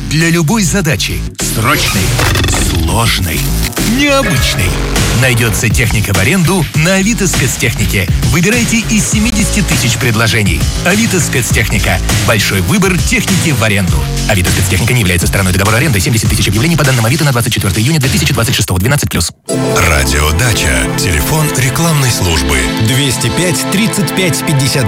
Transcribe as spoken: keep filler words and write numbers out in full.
Для любой задачи. Срочной, сложной, необычной. Найдется техника в аренду на Авито Спецтехнике. Выбирайте из семидесяти тысяч предложений. Авито Спецтехника. Большой выбор техники в аренду. Авито Спецтехника не является стороной договора аренды. семьдесят тысяч объявлений по данным Авито на двадцать четвёртое июня две тысячи двадцать шестого. двенадцать плюс. Радио Дача. Телефон рекламной службы. двести пять тридцать пять пятьдесят